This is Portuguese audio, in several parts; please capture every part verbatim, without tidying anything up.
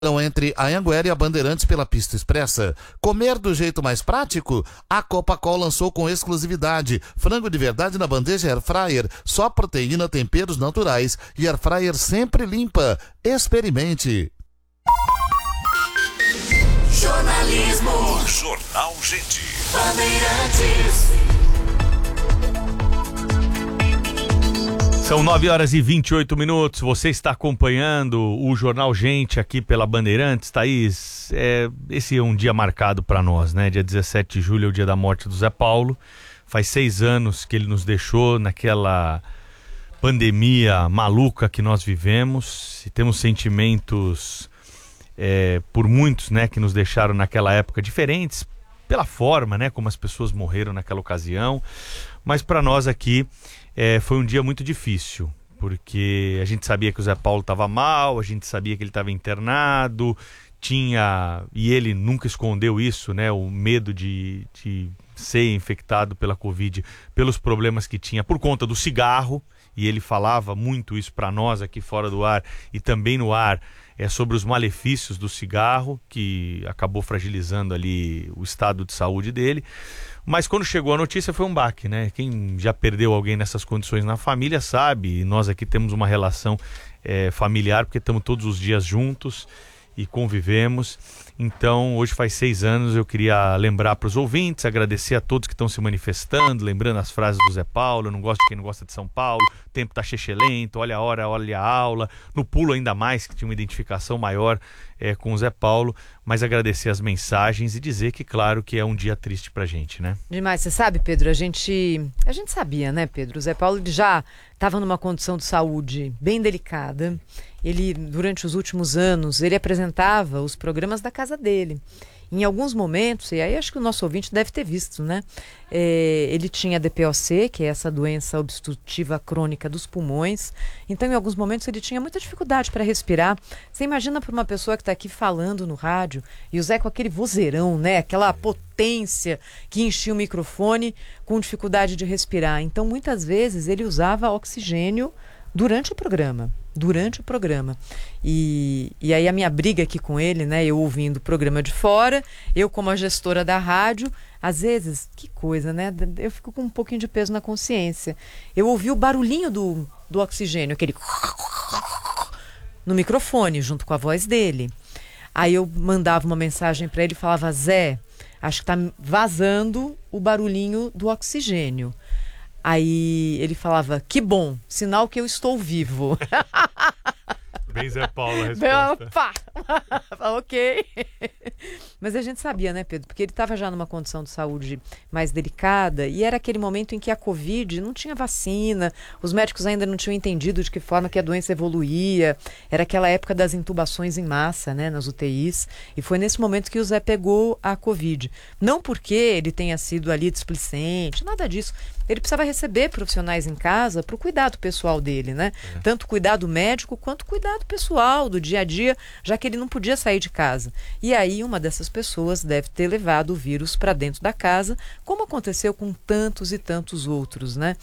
entre a Anhanguera e a Bandeirantes pela pista expressa. Comer do jeito mais prático? A Copacol lançou com exclusividade frango de verdade na bandeja Air Fryer, só proteína, temperos naturais e Air Fryer sempre limpa. Experimente. Jornalismo. Jornal Gente. Bandeirantes. São nove horas e vinte e oito minutos, você está acompanhando o Jornal Gente aqui pela Bandeirantes. Thaís, é, esse é um dia marcado para nós, né? Dia dezessete de julho é o dia da morte do Zé Paulo. Faz seis anos que ele nos deixou naquela pandemia maluca que nós vivemos. E temos sentimentos é, por muitos, né, que nos deixaram naquela época diferentes, pela forma, né, como as pessoas morreram naquela ocasião. Mas para nós aqui é, foi um dia muito difícil, porque a gente sabia que o Zé Paulo estava mal, a gente sabia que ele estava internado, tinha, e ele nunca escondeu isso, né, o medo de, de ser infectado pela Covid, pelos problemas que tinha por conta do cigarro, e ele falava muito isso para nós aqui fora do ar e também no ar, é sobre os malefícios do cigarro, que acabou fragilizando ali o estado de saúde dele. Mas quando chegou a notícia foi um baque, né? Quem já perdeu alguém nessas condições na família sabe, e nós aqui temos uma relação é, familiar, porque estamos todos os dias juntos e convivemos. Então, hoje faz seis anos, eu queria lembrar para os ouvintes, agradecer a todos que estão se manifestando, lembrando as frases do Zé Paulo, eu não gosto de quem não gosta de São Paulo, o tempo tá xexelento, olha a hora, olha a aula, no pulo ainda mais, que tinha uma identificação maior é, com o Zé Paulo, mas agradecer as mensagens e dizer que, claro, que é um dia triste pra gente, né? Demais, você sabe, Pedro, a gente, a gente sabia, né, Pedro? O Zé Paulo já estava numa condição de saúde bem delicada. Ele, durante os últimos anos, ele apresentava os programas da casa dele. Em alguns momentos, e aí acho que o nosso ouvinte deve ter visto, né? É, ele tinha D P O C, que é essa doença obstrutiva crônica dos pulmões. Então, em alguns momentos, ele tinha muita dificuldade para respirar. Você imagina para uma pessoa que está aqui falando no rádio, e o Zé com aquele vozeirão, né? Aquela potência que enchia o microfone, com dificuldade de respirar. Então, muitas vezes, ele usava oxigênio durante o programa. Durante o programa. E, e aí a minha briga aqui com ele, né? Eu ouvindo o programa de fora, eu como a gestora da rádio, às vezes, que coisa, né? Eu fico com um pouquinho de peso na consciência. Eu ouvi o barulhinho do, do oxigênio, aquele no microfone, junto com a voz dele. Aí eu mandava uma mensagem para ele e falava: Zé, acho que tá vazando o barulhinho do oxigênio. Aí ele falava: que bom, sinal que eu estou vivo. Bem Zé Paulo a resposta. Opa! Ok. Mas a gente sabia, né, Pedro? Porque ele estava já numa condição de saúde mais delicada e era aquele momento em que a Covid não tinha vacina, os médicos ainda não tinham entendido de que forma que a doença evoluía. Era aquela época das intubações em massa, né, nas U T Is. E foi nesse momento que o Zé pegou a Covid. Não porque ele tenha sido ali displicente, nada disso. Ele precisava receber profissionais em casa para o cuidado pessoal dele, né? É. Tanto cuidado médico quanto cuidado pessoal do dia a dia, já que ele não podia sair de casa. E aí uma dessas pessoas deve ter levado o vírus para dentro da casa, como aconteceu com tantos e tantos outros, né?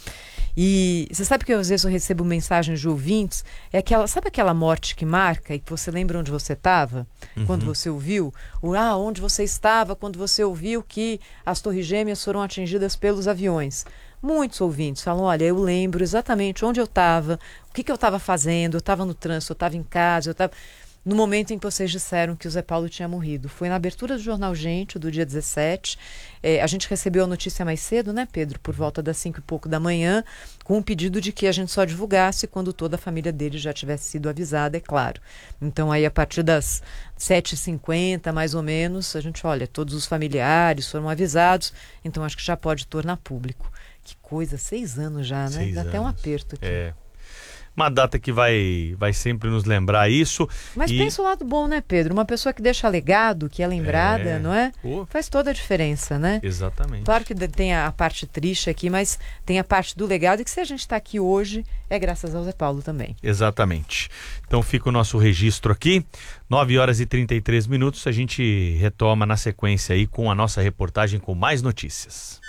E você sabe que às vezes eu recebo mensagens de ouvintes, é aquela, sabe aquela morte que marca e que você lembra onde você estava? Uhum. Quando você ouviu? O, ah, onde você estava quando você ouviu que as Torres Gêmeas foram atingidas pelos aviões? Muitos ouvintes falam: olha, eu lembro exatamente onde eu estava, o que, que eu estava fazendo, eu estava no trânsito, eu estava em casa, eu estava... No momento em que vocês disseram que o Zé Paulo tinha morrido. Foi na abertura do Jornal Gente, do dia dezessete. É, a gente recebeu a notícia mais cedo, né, Pedro? Por volta das cinco e pouco da manhã, com o pedido de que a gente só divulgasse quando toda a família dele já tivesse sido avisada, é claro. Então, aí, a partir das sete e cinquenta, mais ou menos, a gente, olha, todos os familiares foram avisados, então acho que já pode tornar público. Que coisa, seis anos já, né? Seis Dá anos. até um aperto aqui. É. Uma data que vai, vai sempre nos lembrar isso. Mas e... pensa o lado bom, né, Pedro? Uma pessoa que deixa legado, que é lembrada, é... não é? Pô. Faz toda a diferença, né? Exatamente. Claro que tem a parte triste aqui, mas tem a parte do legado, e que se a gente está aqui hoje, é graças ao Zé Paulo também. Exatamente. Então fica o nosso registro aqui. nove horas e trinta e três minutos. A gente retoma na sequência aí com a nossa reportagem com mais notícias.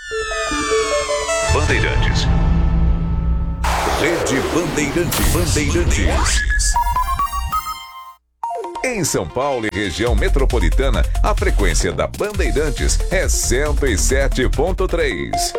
Bandeirantes. Rede Bandeirantes. Bandeirantes. Em São Paulo e região metropolitana, a frequência da Bandeirantes é cento e sete ponto três.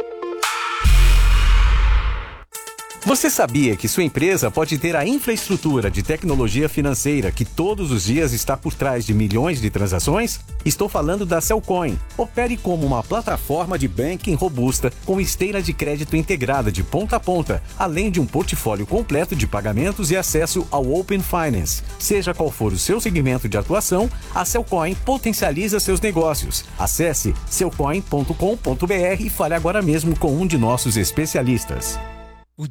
Você sabia que sua empresa pode ter a infraestrutura de tecnologia financeira que todos os dias está por trás de milhões de transações? Estou falando da Cellcoin. Opere como uma plataforma de banking robusta com esteira de crédito integrada de ponta a ponta, além de um portfólio completo de pagamentos e acesso ao Open Finance. Seja qual for o seu segmento de atuação, a Cellcoin potencializa seus negócios. Acesse cellcoin ponto com ponto br e fale agora mesmo com um de nossos especialistas.